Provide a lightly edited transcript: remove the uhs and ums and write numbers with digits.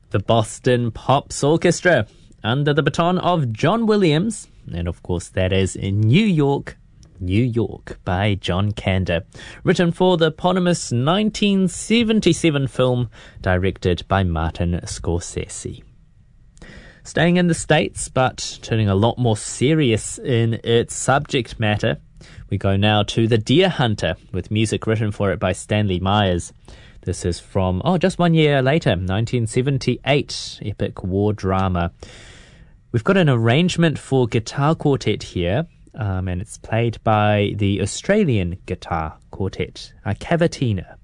The Boston Pops Orchestra, under the baton of John Williams. And of course, that is in New York, New York by John Kander. Written for the eponymous 1977 film directed by Martin Scorsese. Staying in the States, but turning a lot more serious in its subject matter, we go now to The Deer Hunter, with music written for it by Stanley Myers. This is from, just 1 year later, 1978, epic war drama. We've got an arrangement for guitar quartet here, and it's played by the Australian Guitar Quartet, Cavatina.